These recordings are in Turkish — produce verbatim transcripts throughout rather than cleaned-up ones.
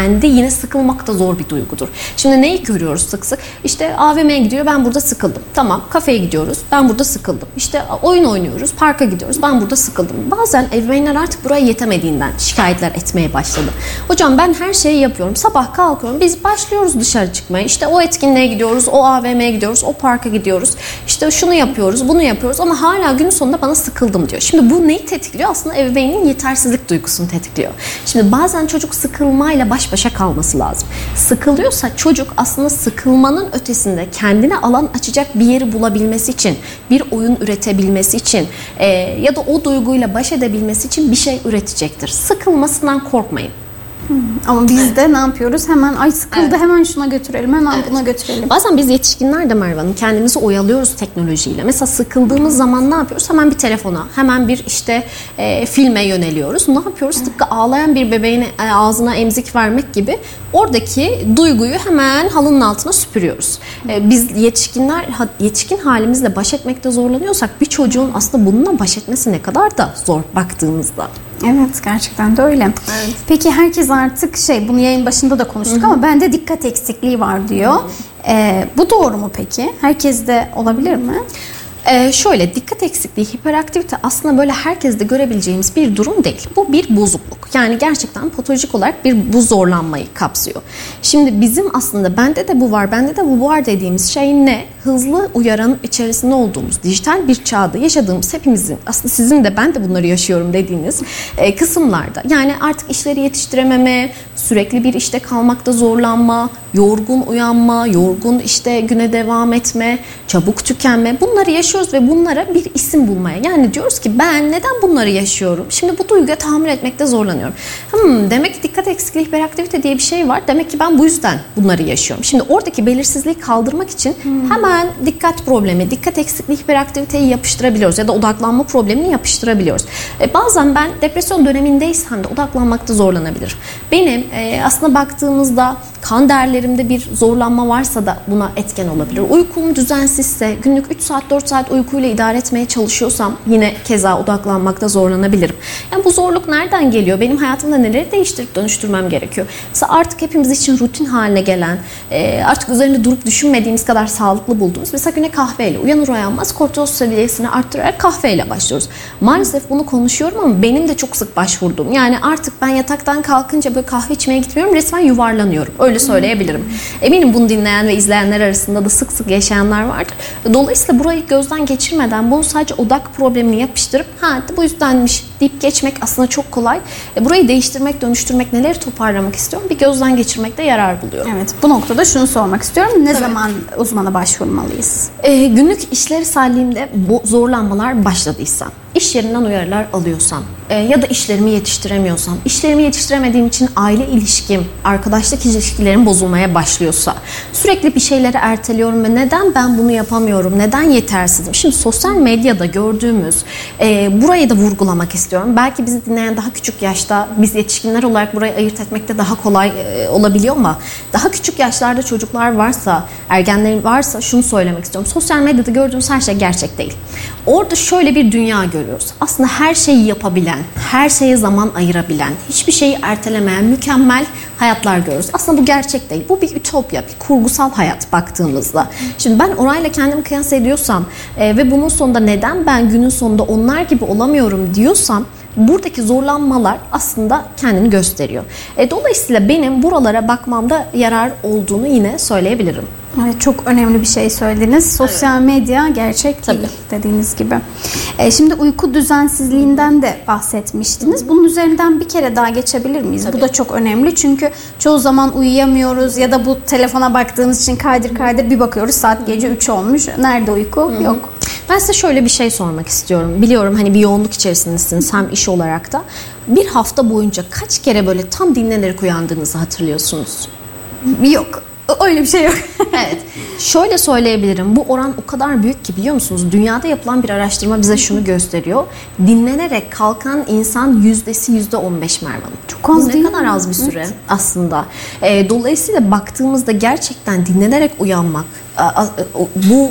kendi yine sıkılmak da zor bir duygudur. Şimdi neyi görüyoruz sık sık? İşte A V M'ye gidiyor, ben burada sıkıldım. Tamam, kafeye gidiyoruz, ben burada sıkıldım. İşte oyun oynuyoruz, parka gidiyoruz, ben burada sıkıldım. Bazen ebeveynler artık buraya yetemediğinden şikayetler etmeye başladı. Hocam ben her şeyi yapıyorum, sabah kalkıyorum, biz başlıyoruz dışarı çıkmaya. İşte o etkinliğe gidiyoruz, o A V M'ye gidiyoruz, o parka gidiyoruz. İşte şunu yapıyoruz, bunu yapıyoruz ama hala günün sonunda bana sıkıldım diyor. Şimdi bu neyi tetikliyor? Aslında ebeveynin yetersizlik duygusunu tetikliyor. Şimdi bazen çocuk sıkılmayla baş başa kalması lazım. Sıkılıyorsa çocuk aslında sıkılmanın ötesinde kendine alan açacak bir yeri bulabilmesi için, bir oyun üretebilmesi için e, ya da o duyguyla baş edebilmesi için bir şey üretecektir. Sıkılmasından korkmayın. Hmm. Ama biz de ne yapıyoruz? Hemen ay sıkıldı, evet, hemen şuna götürelim, hemen evet, buna götürelim. Bazen biz yetişkinler de Merve Hanım kendimizi oyalıyoruz teknolojiyle. Mesela sıkıldığımız zaman ne yapıyoruz? Hemen bir telefona, hemen bir işte e, filme yöneliyoruz. Ne yapıyoruz? Evet. Tıpkı ağlayan bir bebeğin e, ağzına emzik vermek gibi oradaki duyguyu hemen halının altına süpürüyoruz. E, biz yetişkinler yetişkin halimizle baş etmekte zorlanıyorsak bir çocuğun aslında bununla baş etmesi ne kadar da zor baktığınızda. Evet, gerçekten de öyle. Evet. Peki herkes artık şey, bunu yayın başında da konuştuk, hı-hı, ama bende dikkat eksikliği var diyor. Ee, bu doğru mu peki? Herkeste olabilir mi? Ee, şöyle, dikkat eksikliği, hiperaktivite aslında böyle herkeste görebileceğimiz bir durum değil. Bu bir bozukluk. Yani gerçekten patolojik olarak bir bu zorlanmayı kapsıyor. Şimdi bizim aslında bende de bu var, bende de bu var dediğimiz şey ne? Hızlı uyaranın içerisinde olduğumuz, dijital bir çağda yaşadığımız hepimizin, aslında sizin de ben de bunları yaşıyorum dediğiniz e, kısımlarda. Yani artık işleri yetiştirememe, sürekli bir işte kalmakta zorlanma, yorgun uyanma, yorgun işte güne devam etme, çabuk tükenme, bunları yaşıyoruz ve bunlara bir isim bulmaya. Yani diyoruz ki ben neden bunları yaşıyorum? Şimdi bu duyguya tahammül etmekte zorlanıyorum. Hmm, demek ki dikkat eksikliği, hiperaktivite diye bir şey var. Demek ki ben bu yüzden bunları yaşıyorum. Şimdi oradaki belirsizliği kaldırmak için hmm. hemen dikkat problemi, dikkat eksikliği, hiperaktiviteyi yapıştırabiliyoruz ya da odaklanma problemini yapıştırabiliyoruz. E, bazen ben depresyon dönemindeysem de odaklanmakta zorlanabilir. Benim e, aslında baktığımızda kan değerlerimde bir zorlanma varsa da buna etken olabilir. Uykum düzensizse, günlük üç saat dört saat uykuyla idare etmeye çalışıyorsam yine keza odaklanmakta zorlanabilirim. Yani bu zorluk nereden geliyor? Benim hayatımda neleri değiştirip dönüştürmem gerekiyor? Mesela artık hepimiz için rutin haline gelen, artık üzerinde durup düşünmediğimiz kadar sağlıklı bulduğumuz, mesela güne kahveyle, uyanır uyanmaz kortizol seviyesini arttırarak kahveyle başlıyoruz. Maalesef bunu konuşuyorum ama benim de çok sık başvurduğum, yani artık ben yataktan kalkınca böyle kahve içmeye gitmiyorum, resmen yuvarlanıyorum. Öyle söyleyebilirim. Eminim bunu dinleyen ve izleyenler arasında da sık sık yaşayanlar vardır. Dolayısıyla burayı gözden geçirmeden bunu sadece odak problemini yapıştırıp ha bu yüzdenmiş deyip geçmek aslında çok kolay. Burayı değiştirmek, dönüştürmek, neleri toparlamak istiyorum bir gözden geçirmekte yarar buluyorum. Evet, bu noktada şunu sormak istiyorum. Ne Tabii. zaman uzmana başvurmalıyız? Ee, günlük işlevselliğimde bu zorlanmalar başladıysa, iş yerinden uyarılar alıyorsam e, ya da işlerimi yetiştiremiyorsam, işlerimi yetiştiremediğim için aile ilişkim, arkadaşlık ilişkilerim bozulmaya başlıyorsa, sürekli bir şeyleri erteliyorum ve neden ben bunu yapamıyorum, neden yetersizim? Şimdi sosyal medyada gördüğümüz, e, burayı da vurgulamak istiyorum. Belki bizi dinleyen daha küçük yaşta, biz yetişkinler olarak burayı ayırt etmekte daha kolay e, olabiliyor ama daha küçük yaşlarda çocuklar varsa, ergenlerin varsa şunu söylemek istiyorum. Sosyal medyada gördüğümüz her şey gerçek değil. Orada şöyle bir dünya görüyoruz. Aslında her şeyi yapabilen, her şeye zaman ayırabilen, hiçbir şeyi ertelemeyen mükemmel hayatlar görüyoruz. Aslında bu gerçek değil. Bu bir ütopya, bir kurgusal hayat baktığımızda. Şimdi ben orayla kendimi kıyas ediyorsam e, ve bunun sonunda neden ben günün sonunda onlar gibi olamıyorum diyorsam, buradaki zorlanmalar aslında kendini gösteriyor. E, dolayısıyla benim buralara bakmamda yarar olduğunu yine söyleyebilirim. Evet, çok önemli bir şey söylediniz. Sosyal evet. medya gerçek Tabii. değil dediğiniz gibi. E, şimdi uyku düzensizliğinden de bahsetmiştiniz. Bunun üzerinden bir kere daha geçebilir miyiz? Tabii. Bu da çok önemli çünkü çoğu zaman uyuyamıyoruz ya da bu telefona baktığımız için kaydır kaydır bir bakıyoruz saat gece üç olmuş. Nerede uyku? Hı-hı. Yok. Ben size şöyle bir şey sormak istiyorum. Biliyorum hani bir yoğunluk içerisindesiniz hem iş olarak da. Bir hafta boyunca kaç kere böyle tam dinlenerek uyandığınızı hatırlıyorsunuz? Yok. Öyle bir şey yok. Evet. Şöyle söyleyebilirim. Bu oran o kadar büyük ki biliyor musunuz? Dünyada yapılan bir araştırma bize şunu gösteriyor. Dinlenerek kalkan insan yüzdesi yüzde on beş Merve Hanım. Çok az bu değil ne kadar mi? az bir süre Evet. aslında. E, dolayısıyla baktığımızda gerçekten dinlenerek uyanmak, bu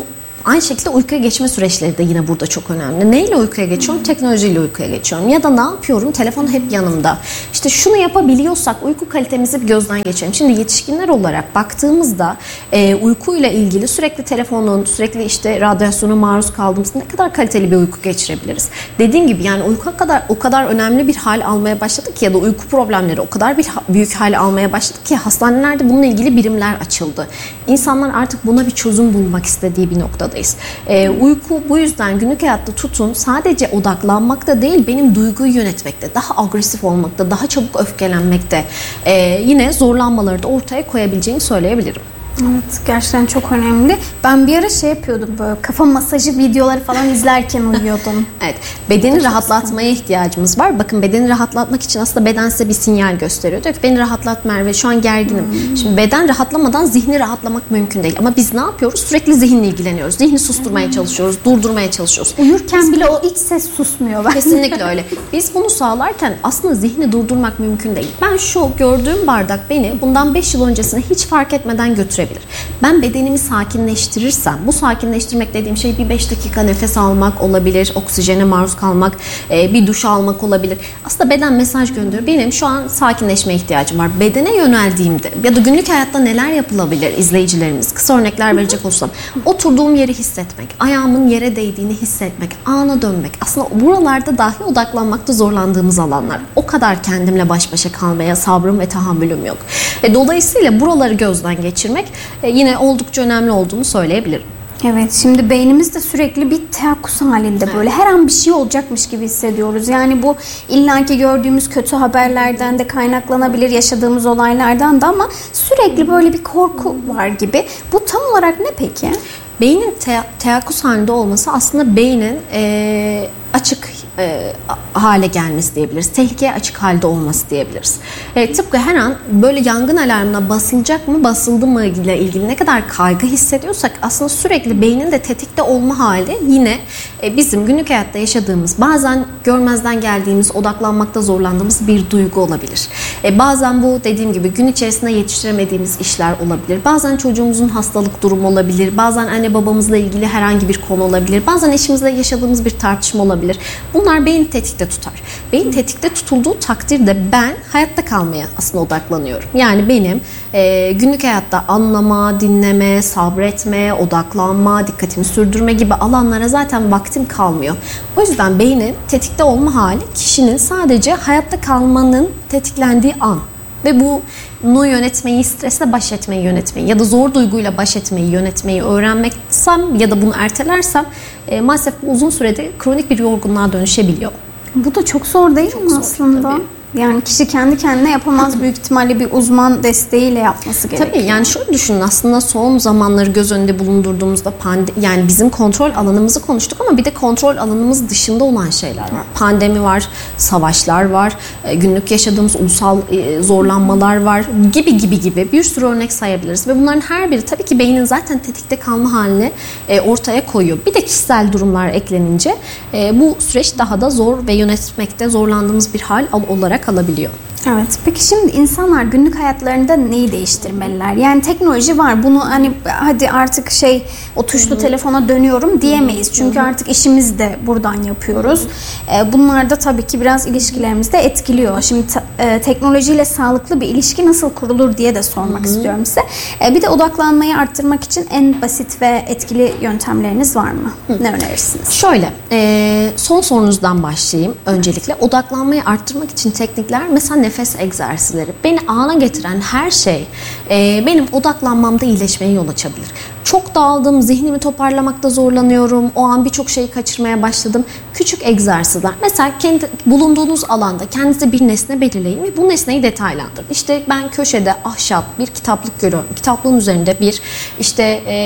Aynı şekilde uykuya geçme süreçleri de yine burada çok önemli. Neyle uykuya geçiyorum? Teknolojiyle uykuya geçiyorum. Ya da ne yapıyorum? Telefon hep yanımda. İşte şunu yapabiliyorsak uyku kalitemizi bir gözden geçirelim. Şimdi yetişkinler olarak baktığımızda e, uykuyla ilgili sürekli telefonun, sürekli işte radyasyona maruz kaldığımız ne kadar kaliteli bir uyku geçirebiliriz? Dediğim gibi yani uyku kadar o kadar önemli bir hal almaya başladı ki ya da uyku problemleri o kadar bir büyük hal almaya başladı ki hastanelerde bununla ilgili birimler açıldı. İnsanlar artık buna bir çözüm bulmak istediği bir noktadayız. Ee, uyku bu yüzden günlük hayatta tutun sadece odaklanmakta değil, benim duyguyu yönetmekte, daha agresif olmakta, daha çabuk öfkelenmekte, ee, yine zorlanmaları da ortaya koyabileceğini söyleyebilirim. Evet, gerçekten çok önemli. Ben bir ara şey yapıyordum, böyle kafa masajı videoları falan izlerken uyuyordum. Evet, bedeni rahatlatmaya ihtiyacımız var. Bakın, bedeni rahatlatmak için aslında beden size bir sinyal gösteriyor. Diyor ki beni rahatlat Merve, şu an gerginim. Hmm. Şimdi beden rahatlamadan zihni rahatlamak mümkün değil. Ama biz ne yapıyoruz? Sürekli zihinle ilgileniyoruz. Zihni susturmaya hmm. çalışıyoruz, durdurmaya çalışıyoruz. Uyurken biz, bile o iç ses susmuyor. Kesinlikle öyle. Biz bunu sağlarken aslında zihni durdurmak mümkün değil. Ben şu gördüğüm bardak beni bundan beş yıl öncesine hiç fark etmeden götürebilir. Ben bedenimi sakinleştirirsem, bu sakinleştirmek dediğim şey bir beş dakika nefes almak olabilir, oksijene maruz kalmak, bir duş almak olabilir. Aslında beden mesaj gönderiyor. Benim şu an sakinleşmeye ihtiyacım var. Bedene yöneldiğimde ya da günlük hayatta neler yapılabilir izleyicilerimiz? Kısa örnekler verecek olsam. Oturduğum yeri hissetmek, ayağımın yere değdiğini hissetmek, ana dönmek. Aslında buralarda dahi odaklanmakta zorlandığımız alanlar. O kadar kendimle baş başa kalmaya sabrım ve tahammülüm yok. Dolayısıyla buraları gözden geçirmek yine oldukça önemli olduğunu söyleyebilirim. Evet, şimdi beynimiz de sürekli bir teyakkuz halinde, böyle her an bir şey olacakmış gibi hissediyoruz. Yani bu illaki gördüğümüz kötü haberlerden de kaynaklanabilir, yaşadığımız olaylardan da, ama sürekli böyle bir korku var gibi. Bu tam olarak ne peki? Beynin te- teyakkuz halinde olması aslında beynin e, açık e, hale gelmesi diyebiliriz. Tehlikeye açık halde olması diyebiliriz. E, tıpkı her an böyle yangın alarmına basılacak mı, basıldı mı ile ilgili ne kadar kaygı hissediyorsak aslında sürekli beynin de tetikte olma hali yine e, bizim günlük hayatta yaşadığımız, bazen görmezden geldiğimiz, odaklanmakta zorlandığımız bir duygu olabilir. E, bazen bu dediğim gibi gün içerisinde yetiştiremediğimiz işler olabilir. Bazen çocuğumuzun hastalık durumu olabilir. Bazen anne babamızla ilgili herhangi bir konu olabilir. Bazen eşimizle yaşadığımız bir tartışma olabilir. Bunlar beyni tetikte tutar. Beyin tetikte tutulduğu takdirde ben hayatta kalmaya aslında odaklanıyorum. Yani benim e, günlük hayatta anlama, dinleme, sabretme, odaklanma, dikkatimi sürdürme gibi alanlara zaten vaktim kalmıyor. O yüzden beynin tetikte olma hali kişinin sadece hayatta kalmanın tetiklendiği an. Ve bunu yönetmeyi, stresle baş etmeyi yönetmeyi ya da zor duyguyla baş etmeyi yönetmeyi öğrenmeksem ya da bunu ertelersem e, maalesef uzun sürede kronik bir yorgunluğa dönüşebiliyor. Bu da çok zor değil çok mi zor, aslında? Tabii. Yani kişi kendi kendine yapamaz, büyük ihtimalle bir uzman desteğiyle yapması gerekiyor. Tabii, yani şöyle düşünün, aslında son zamanları göz önünde bulundurduğumuzda pandemi, yani bizim kontrol alanımızı konuştuk ama bir de kontrol alanımız dışında olan şeyler var. Pandemi var, savaşlar var, günlük yaşadığımız ulusal zorlanmalar var gibi gibi gibi bir sürü örnek sayabiliriz ve bunların her biri tabii ki beynin zaten tetikte kalma halini ortaya koyuyor. Bir de kişisel durumlar eklenince bu süreç daha da zor ve yönetmekte zorlandığımız bir hal olarak alabiliyor. Evet. Peki şimdi insanlar günlük hayatlarında neyi değiştirmeliler? Yani teknoloji var. Bunu hani hadi artık şey o tuşlu Hı-hı. telefona dönüyorum diyemeyiz. Çünkü Hı-hı. artık işimizi de buradan yapıyoruz. Ee, bunlar da tabii ki biraz ilişkilerimizi de etkiliyor. Şimdi te- e, teknolojiyle sağlıklı bir ilişki nasıl kurulur diye de sormak Hı-hı. istiyorum size. Ee, bir de odaklanmayı arttırmak için en basit ve etkili yöntemleriniz var mı? Hı. Ne önerirsiniz? Şöyle, e, son sorunuzdan başlayayım. Öncelikle odaklanmayı arttırmak için teknikler, mesela nefes egzersizleri. Beni ana getiren her şey e, benim odaklanmamda iyileşmeye yol açabilir. Çok dağıldım, zihnimi toparlamakta zorlanıyorum, o an birçok şeyi kaçırmaya başladım. Küçük egzersizler. Mesela kendi bulunduğunuz alanda kendinize bir nesne belirleyin ve bu nesneyi detaylandırın. İşte ben köşede ahşap bir kitaplık görüyorum. Kitaplığın üzerinde bir işte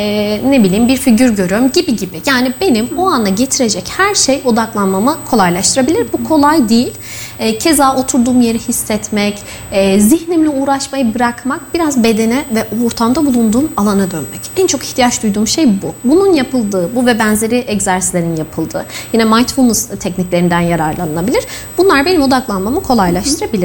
e, ne bileyim bir figür görüyorum gibi gibi. Yani benim o ana getirecek her şey odaklanmamı kolaylaştırabilir. Bu kolay değil. E, keza oturduğum yeri hissetmek, e, zihnimle uğraşmayı bırakmak, biraz bedene ve ortamda bulunduğum alana dönmek. En çok ihtiyaç duyduğum şey bu. Bunun yapıldığı, bu ve benzeri egzersizlerin yapıldığı, yine mindfulness tekniklerinden yararlanılabilir. Bunlar benim odaklanmamı kolaylaştırabilir.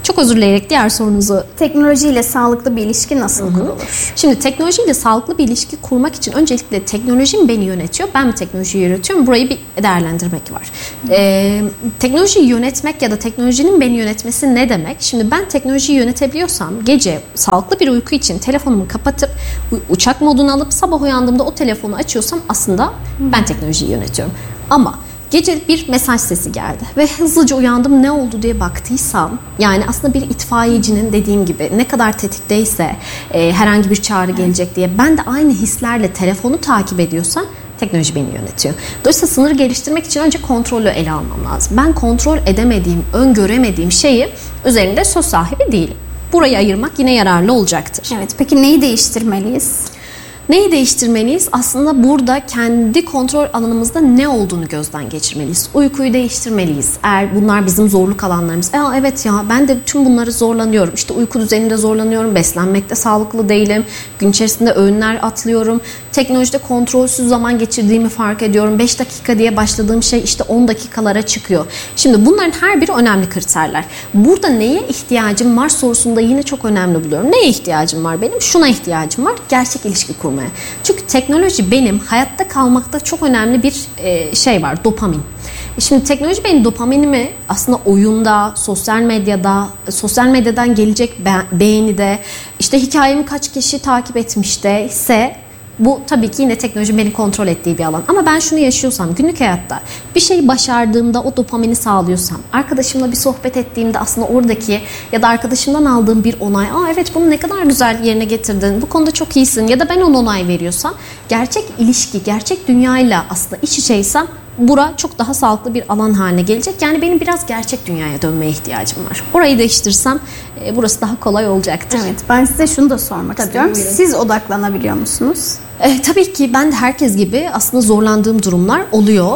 Çok özür dileyerek diğer sorunuzu... Teknolojiyle sağlıklı bir ilişki nasıl Hı-hı. kurulur? Şimdi teknolojiyle sağlıklı bir ilişki kurmak için öncelikle teknoloji mi beni yönetiyor, ben mi teknolojiyi yönetiyorum? Burayı bir değerlendirmek var. Ee, teknolojiyi yönetmek ya da teknolojinin beni yönetmesi ne demek? Şimdi ben teknolojiyi yönetebiliyorsam gece sağlıklı bir uyku için telefonumu kapatıp uçak modunu alıp sabah uyandığımda o telefonu açıyorsam aslında ben teknolojiyi yönetiyorum. Ama gece bir mesaj sesi geldi ve hızlıca uyandım, ne oldu diye baktıysam, yani aslında bir itfaiyecinin dediğim gibi ne kadar tetikteyse e, herhangi bir çağrı gelecek diye ben de aynı hislerle telefonu takip ediyorsam teknoloji beni yönetiyor. Dolayısıyla sınır geliştirmek için önce kontrolü ele almam lazım. Ben kontrol edemediğim, öngöremediğim şeyi üzerinde söz sahibi değilim. Burayı ayırmak yine yararlı olacaktır. Evet, peki neyi değiştirmeliyiz? Neyi değiştirmeliyiz? Aslında burada kendi kontrol alanımızda ne olduğunu gözden geçirmeliyiz. Uykuyu değiştirmeliyiz. Eğer bunlar bizim zorluk alanlarımız. E, evet ya ben de tüm bunları zorlanıyorum. İşte uyku düzeninde zorlanıyorum. Beslenmekte sağlıklı değilim. Gün içerisinde öğünler atlıyorum. Teknolojide kontrolsüz zaman geçirdiğimi fark ediyorum. beş dakika diye başladığım şey işte on dakikalara çıkıyor. Şimdi bunların her biri önemli kriterler. Burada neye ihtiyacım var sorusunda yine çok önemli buluyorum. Neye ihtiyacım var benim? Şuna ihtiyacım var. Gerçek ilişki kurmaya. Çünkü teknoloji benim hayatta kalmakta çok önemli bir şey var, dopamin. Şimdi teknoloji benim dopaminimi aslında oyunda, sosyal medyada, sosyal medyadan gelecek beğenide, işte hikayemi kaç kişi takip etmişte ise bu tabii ki yine teknoloji beni kontrol ettiği bir alan. Ama ben şunu yaşıyorsam, günlük hayatta bir şeyi başardığımda o dopamini sağlıyorsam, arkadaşımla bir sohbet ettiğimde aslında oradaki ya da arkadaşımdan aldığım bir onay, aa evet bunu ne kadar güzel yerine getirdin, bu konuda çok iyisin ya da ben ona onay veriyorsam, gerçek ilişki, gerçek dünyayla aslında iç içeysem bura çok daha sağlıklı bir alan haline gelecek. Yani benim biraz gerçek dünyaya dönmeye ihtiyacım var. Orayı değiştirsem e, burası daha kolay olacaktır. Evet, ben size şunu da sormak tabii, istiyorum. Buyurun. Siz odaklanabiliyor musunuz? E, tabii ki ben de herkes gibi aslında zorlandığım durumlar oluyor.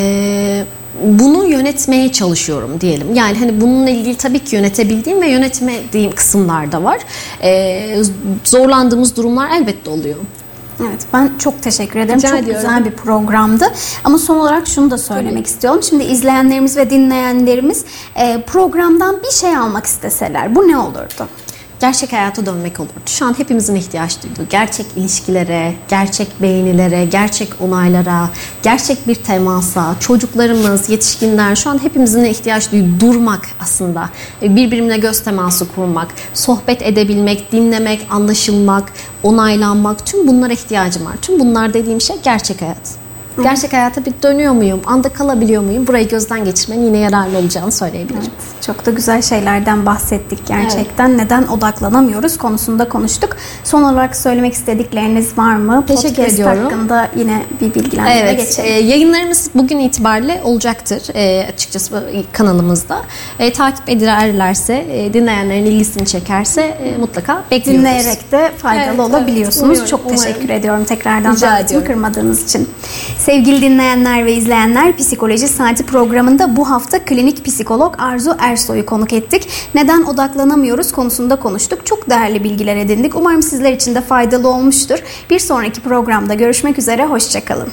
E, bunu yönetmeye çalışıyorum diyelim. Yani hani bununla ilgili tabii ki yönetebildiğim ve yönetmediğim kısımlar da var. E, zorlandığımız durumlar elbette oluyor. Evet, ben çok teşekkür ederim. Rica çok ediyorum. Güzel bir programdı. Ama son olarak şunu da söylemek Tabii. istiyorum. Şimdi izleyenlerimiz ve dinleyenlerimiz e, programdan bir şey almak isteseler bu ne olurdu? Gerçek hayata dönmek olurdu. Şu an hepimizin ihtiyaç duyduğu gerçek ilişkilere, gerçek beğenilere, gerçek onaylara, gerçek bir temasa, çocuklarımız, yetişkinler şu an hepimizin ihtiyaç duyduğu durmak aslında. Birbirine göz teması kurmak, sohbet edebilmek, dinlemek, anlaşılmak, onaylanmak, tüm bunlara ihtiyacım var. Tüm bunlar dediğim şey gerçek hayat. Gerçek hayata bir dönüyor muyum? Anda kalabiliyor muyum? Burayı gözden geçirmenin yine yararlı olacağını söyleyebilirim. Evet, çok da güzel şeylerden bahsettik gerçekten. Evet. Neden odaklanamıyoruz konusunda konuştuk. Son olarak söylemek istedikleriniz var mı? Teşekkür Podcast ediyorum. hakkında yine bir bilgilendirme evet, geçelim. E, yayınlarımız bugün itibariyle olacaktır e, açıkçası kanalımızda. E, takip ederlerse, e, dinleyenlerin ilgisini çekerse e, mutlaka bekliyoruz. Dinleyerek de faydalı evet, olabiliyorsunuz. Evet, çok umarım. Teşekkür ediyorum tekrardan davetimi kırmadığınız için. Sevgili dinleyenler ve izleyenler, Psikoloji Saati programında bu hafta klinik psikolog Arzu Ersoy'u konuk ettik. Neden odaklanamıyoruz konusunda konuştuk. Çok değerli bilgiler edindik. Umarım sizler için de faydalı olmuştur. Bir sonraki programda görüşmek üzere. Hoşçakalın.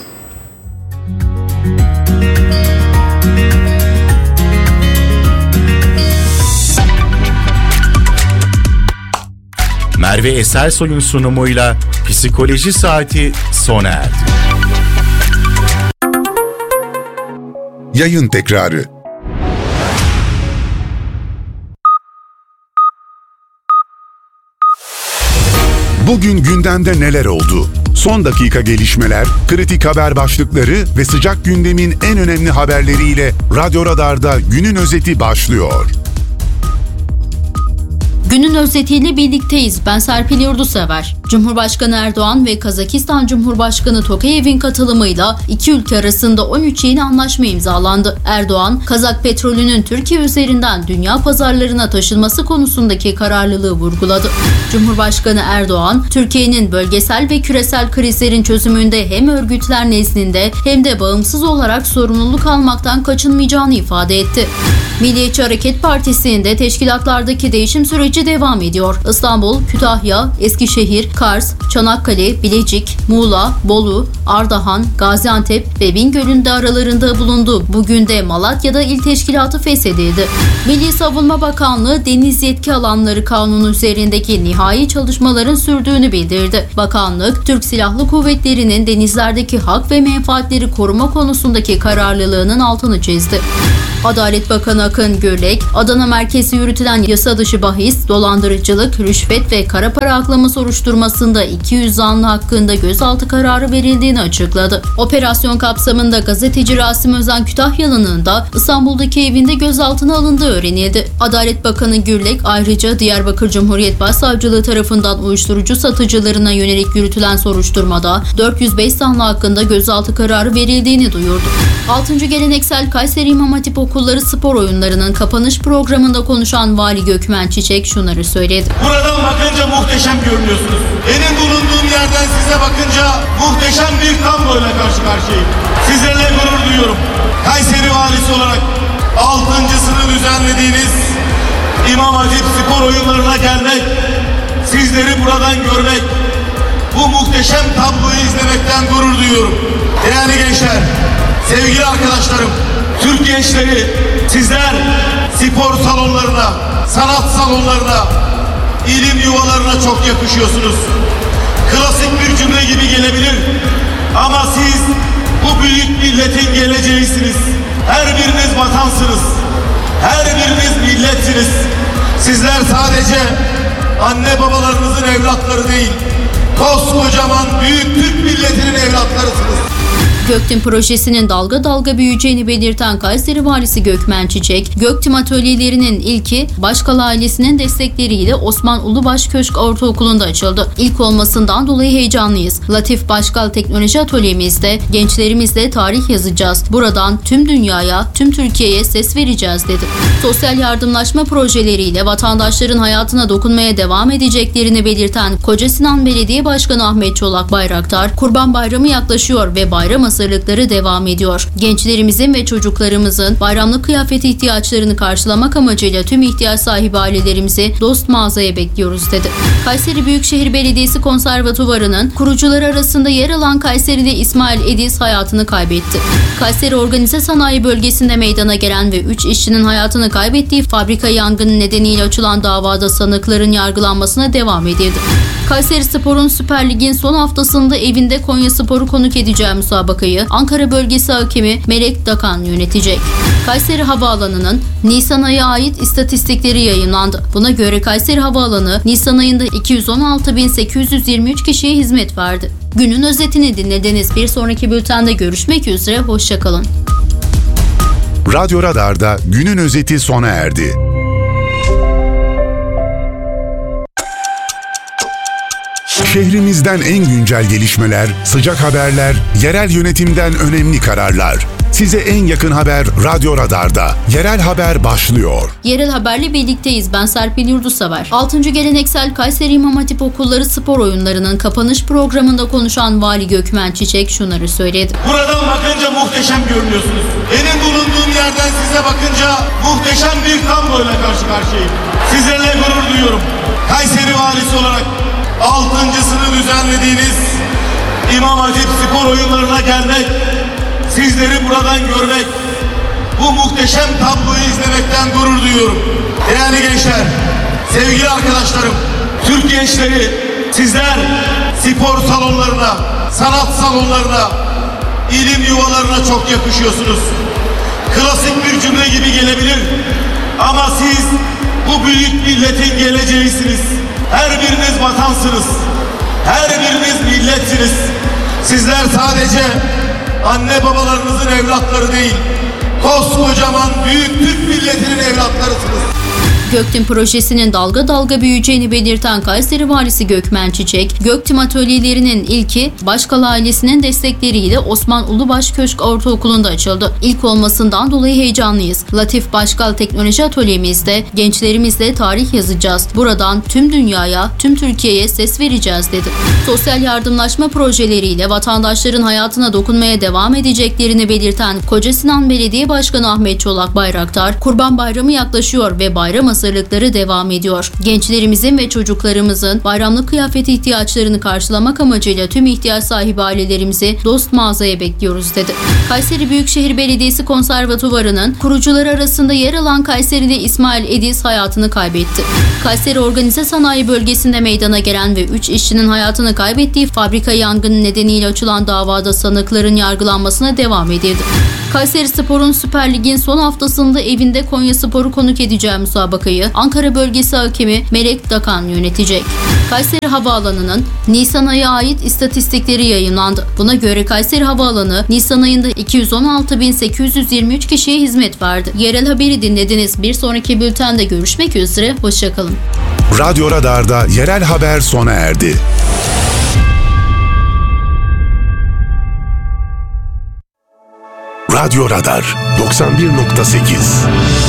Merve Esersoy'un sunumuyla Psikoloji Saati sona erdi. Yayın tekrarı. Bugün gündemde neler oldu? Son dakika gelişmeler, kritik haber başlıkları ve sıcak gündemin en önemli haberleriyle Radyo Radar'da günün özeti başlıyor. Günün özetiyle birlikteyiz. Ben Serpil Yurdusever. Cumhurbaşkanı Erdoğan ve Kazakistan Cumhurbaşkanı Tokayev'in katılımıyla iki ülke arasında on üç yeni anlaşma imzalandı. Erdoğan, Kazak petrolünün Türkiye üzerinden dünya pazarlarına taşınması konusundaki kararlılığı vurguladı. Cumhurbaşkanı Erdoğan, Türkiye'nin bölgesel ve küresel krizlerin çözümünde hem örgütler nezdinde hem de bağımsız olarak sorumluluk almaktan kaçınmayacağını ifade etti. Milliyetçi Hareket Partisi'nde teşkilatlardaki değişim süreci devam ediyor. İstanbul, Kütahya, Eskişehir, Kars, Çanakkale, Bilecik, Muğla, Bolu, Ardahan, Gaziantep ve Bingöl'ün de aralarında bulundu. Bugün de Malatya'da il teşkilatı feshedildi. Milli Savunma Bakanlığı Deniz Yetki Alanları Kanunu üzerindeki nihai çalışmaların sürdüğünü bildirdi. Bakanlık, Türk Silahlı Kuvvetleri'nin denizlerdeki hak ve menfaatleri koruma konusundaki kararlılığının altını çizdi. Adalet Bakanı Akın Gürlek, Adana merkezi yürütülen yasa dışı bahis, dolandırıcılık, rüşvet ve kara para aklama soruşturmasında iki yüz zanlı hakkında gözaltı kararı verildiğini açıkladı. Operasyon kapsamında gazeteci Rasim Özen Kütahyalı'nın da İstanbul'daki evinde gözaltına alındığı öğrenildi. Adalet Bakanı Gürlek ayrıca Diyarbakır Cumhuriyet Başsavcılığı tarafından uyuşturucu satıcılarına yönelik yürütülen soruşturmada dört yüz beş zanlı hakkında gözaltı kararı verildiğini duyurdu. altıncı Geleneksel Kayseri İmam Hatip Okulları spor oyunlarının kapanış programında konuşan Vali Gökmen Çiçek şunları söyledi. Buradan bakınca muhteşem görünüyorsunuz. Benim bulunduğum yerden size bakınca muhteşem bir tabloyla karşı karşıyayım. Sizlerle gurur duyuyorum. Kayseri valisi olarak altıncısını düzenlediğiniz İmam Hatip spor oyunlarına gelmek, sizleri buradan görmek, bu muhteşem tabloyu izlemekten gurur duyuyorum. Değerli gençler, sevgili arkadaşlarım, Türk gençleri, sizler spor salonlarına, sanat salonlarına, ilim yuvalarına çok yakışıyorsunuz. Klasik bir cümle gibi gelebilir ama siz bu büyük milletin geleceğisiniz. Her biriniz vatansınız. Her biriniz milletsiniz. Sizler sadece anne babalarınızın evlatları değil, koskocaman büyük Türk milletinin evlatlarısınız. Göktim projesinin dalga dalga büyüyeceğini belirten Kayseri Valisi Gökmen Çiçek, Göktim atölyelerinin ilki Başkal ailesinin destekleriyle Osman Ulubaş Köşk Ortaokulu'nda açıldı. İlk olmasından dolayı heyecanlıyız. Latif Başkal Teknoloji Atölyemizde gençlerimizle tarih yazacağız. Buradan tüm dünyaya, tüm Türkiye'ye ses vereceğiz dedi. Sosyal yardımlaşma projeleriyle vatandaşların hayatına dokunmaya devam edeceklerini belirten Kocasinan Belediye Başkanı Ahmet Çolak Bayraktar, Kurban Bayramı yaklaşıyor ve bayram hazırlıkları devam ediyor. Gençlerimizin ve çocuklarımızın bayramlık kıyafet ihtiyaçlarını karşılamak amacıyla tüm ihtiyaç sahibi ailelerimizi dost mağazaya bekliyoruz dedi. Kayseri Büyükşehir Belediyesi Konservatuvarı'nın kurucuları arasında yer alan Kayserili İsmail Ediz hayatını kaybetti. Kayseri Organize Sanayi Bölgesi'nde meydana gelen ve üç işçinin hayatını kaybettiği fabrika yangını nedeniyle açılan davada sanıkların yargılanmasına devam edildi. Kayseri Spor'un Süper Lig'in son haftasında evinde Konyaspor'u konuk edeceği müsabakayı Ankara Bölgesi Hakemi Melek Dakan yönetecek. Kayseri Havaalanı'nın Nisan ayı ait istatistikleri yayınlandı. Buna göre Kayseri Havaalanı Nisan ayında iki yüz on altı bin sekiz yüz yirmi üç kişiye hizmet verdi. Günün özetini dinlediniz. Bir sonraki bültende görüşmek üzere. Hoşçakalın. Radyo Radar'da günün özeti sona erdi. Şehrimizden en güncel gelişmeler, sıcak haberler, yerel yönetimden önemli kararlar. Size en yakın haber Radyo Radar'da. Yerel haber başlıyor. Yerel haberle birlikteyiz. Ben Serpil Yurdusever. altıncı Geleneksel Kayseri İmam Hatip Okulları spor oyunlarının kapanış programında konuşan Vali Gökmen Çiçek şunları söyledi. Buradan bakınca muhteşem görünüyorsunuz. Benim bulunduğum yerden size bakınca muhteşem bir tabloyla karşı karşıyayım. Sizlerle gurur duyuyorum. Kayseri valisi olarak altıncısını düzenlediğiniz İmam Hatip spor oyunlarına gelmek, sizleri buradan görmek, bu muhteşem tabloyu izlemekten gurur duyuyorum. Değerli gençler, sevgili arkadaşlarım, Türk gençleri, sizler spor salonlarına, sanat salonlarına, ilim yuvalarına çok yakışıyorsunuz. Klasik bir cümle gibi gelebilir ama siz bu büyük milletin geleceğisiniz. Her biriniz vatansınız. Her biriniz milletsiniz. Sizler sadece anne babalarınızın evlatları değil, koskocaman büyük Türk milletinin evlatlarısınız. Göktim projesinin dalga dalga büyüyeceğini belirten Kayseri Valisi Gökmen Çiçek, Göktim atölyelerinin ilki Başkal ailesinin destekleriyle Osman Ulubaş Köşk Ortaokulu'nda açıldı. İlk olmasından dolayı heyecanlıyız. Latif Başkal Teknoloji Atölyemizde gençlerimizle tarih yazacağız. Buradan tüm dünyaya, tüm Türkiye'ye ses vereceğiz dedi. Sosyal yardımlaşma projeleriyle vatandaşların hayatına dokunmaya devam edeceklerini belirten Kocasinan Belediye Başkanı Ahmet Çolak Bayraktar, Kurban Bayramı yaklaşıyor ve bayram hazırlıkları devam ediyor. Gençlerimizin ve çocuklarımızın bayramlık kıyafet ihtiyaçlarını karşılamak amacıyla tüm ihtiyaç sahibi ailelerimizi dost mağazaya bekliyoruz dedi. Kayseri Büyükşehir Belediyesi Konservatuvarı'nın kurucuları arasında yer alan Kayserili İsmail Ediz hayatını kaybetti. Kayseri Organize Sanayi Bölgesi'nde meydana gelen ve üç işçinin hayatını kaybettiği fabrika yangını nedeniyle açılan davada sanıkların yargılanmasına devam edildi. Kayseri Spor'un Süper Lig'in son haftasında evinde Konyaspor'u konuk edeceği müsabakayı Ankara Bölgesi Hakemi Melek Dakan yönetecek. Kayseri Havaalanı'nın Nisan ayı ait istatistikleri yayınlandı. Buna göre Kayseri Havaalanı Nisan ayında iki yüz on altı bin sekiz yüz yirmi üç kişiye hizmet verdi. Yerel haberi dinlediniz. Bir sonraki bültende görüşmek üzere. Hoşçakalın. Radyo Radar'da yerel haber sona erdi. Radyo Radar doksan bir nokta sekiz